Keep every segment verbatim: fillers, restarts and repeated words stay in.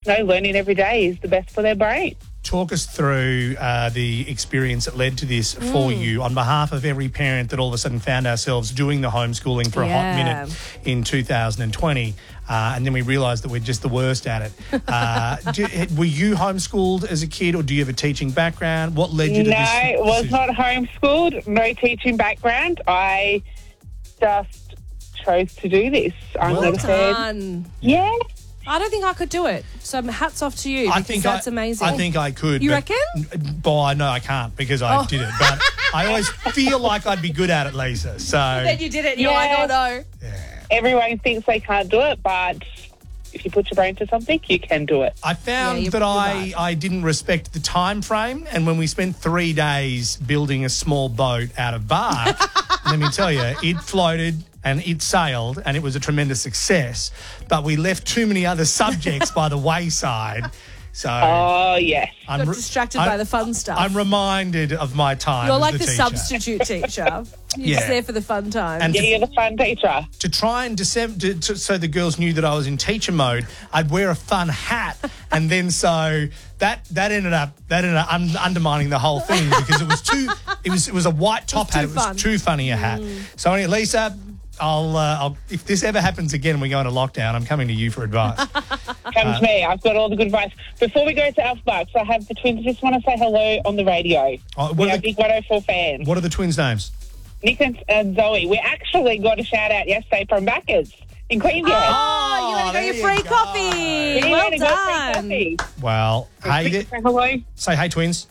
no, learning every day is the best for their brain. Talk us through uh, the experience that led to this Mm. for you on behalf of every parent that all of a sudden found ourselves doing the homeschooling for a hot Yeah. minute in two thousand twenty. Uh, and then we realised that we're just the worst at it. Uh, do, were you homeschooled as a kid, or do you have a teaching background? What led you to No, this? it was decision? not homeschooled, no teaching background. I just chose to do this. I'm Well going to say, Done. yeah. I don't think I could do it. So hats off to you. I because think that's I, amazing. I think I could. You but, reckon? Well, no, I can't because I Oh. did it. But I always feel like I'd be good at it, Lisa. So Then you did it. And You're Yeah. like, oh no. Everyone thinks they can't do it, but if you put your brain to something, you can do it. I found Yeah, you- that you're I, right. I didn't respect the time frame, and when we spent three days building a small boat out of bark, let me tell you, it floated and it sailed and it was a tremendous success, but we left too many other subjects by the wayside. So Oh, yes. I'm Got re- distracted I'm- by the fun stuff. I'm reminded of my time You're as like the the, teacher. substitute teacher. You're Yeah. just there for the fun time. And Yeah, to- you're the fun teacher. to try and decem- to, to, so the girls knew that I was in teacher mode, I'd wear a fun hat, and then so that that ended up that ended up un- undermining the whole thing because it was too it was it was a white top hat. too It was fun. too funny a hat. So anyway, Lisa, I'll, uh, I'll if this ever happens again and we go into lockdown, I'm coming to you for advice. Come Uh, to me. I've got all the good advice. Before we go to Alphabucks, I have the twins just want to say hello on the radio. Oh, We what, are are the, big one oh four fans. what are the twins' names? Nick and uh, Zoe. We actually got a shout out yesterday from Backers in Queensland. Oh, you want to there get your you free go. coffee. Yeah, Well they got free done. coffee. Well, hey, Quick, there- say hello. say hey, twins.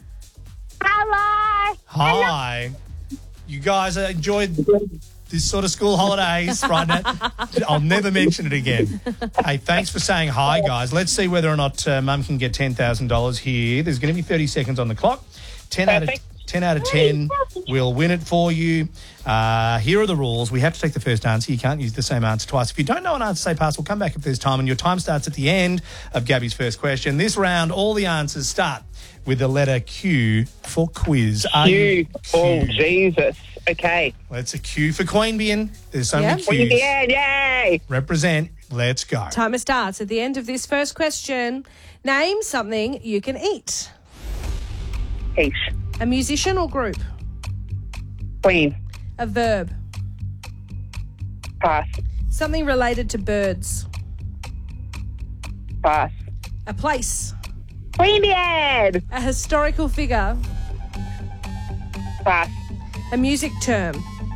Hello. Hi. You guys uh, enjoyed this sort of school holidays right now? I'll never mention it again. Hey, thanks for saying hi, guys. Let's see whether or not uh, Mum can get ten thousand dollars here. There's going to be thirty seconds on the clock. ten out of Perfect. ten out of ten will win it for you. Uh, here are the rules. We have to take the first answer. You can't use the same answer twice. If you don't know an answer, say pass. We'll come back if there's time, and your time starts at the end of Gabby's first question. This round, all the answers start with the letter Q for quiz. Are you You. Oh, Jesus. Okay. Well, it's a Q for Queanbeyan. There's so many Yep. Qs. Yeah, yay. Represent. Let's go. Timer starts at the end of this first question. Name something you can eat. Peace. A musician or group? Queen. A verb. Pass. Something related to birds. Pass. A place. Queanbeyan. A historical figure. Pass. A music term.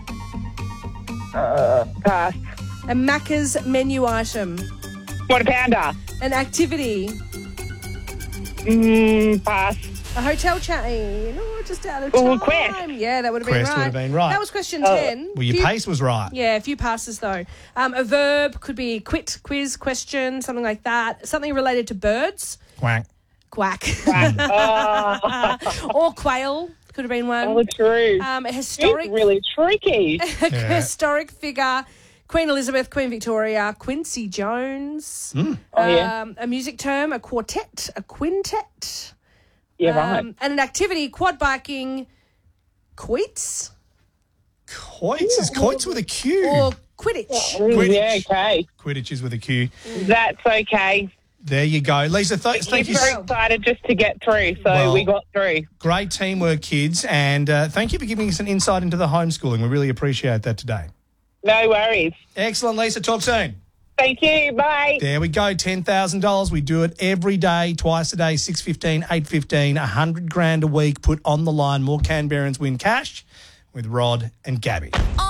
Pass. A Macca's menu item. Quarter pounder. An activity. Mm, pass. A hotel chain. Oh, just out of Oh, time. Quest. Yeah, that would have been Quest right. would have been right. That was question Oh. ten. Well, your Few- pace was right. Yeah, a few passes though. Um, a verb could be quit, quiz, question, something like that. Something related to birds. Quack. Quack. Oh, Or quail. Could have been one. oh true. Um, a It's historic, really tricky. a historic figure. Queen Elizabeth, Queen Victoria, Quincy Jones. Oh, yeah. Um, a music term, a quartet, a quintet. Yeah, right. Um, and an activity, quad biking, quoits Coits is Coits with a Q. or Quidditch. Quidditch. Yeah, okay. Quidditch is with a Q. That's okay. There you go. Lisa, th- thank you. We're so excited just to get through, so Well- we got through. Great teamwork, kids. And uh, thank you for giving us an insight into the homeschooling. We really appreciate that today. No worries. Excellent, Lisa. Talk soon. Thank you. Bye. There we go, ten thousand dollars. We do it every day, twice a day, six fifteen, eight fifteen, one hundred grand a week put on the line. More Canberrans win cash with Rod and Gabby.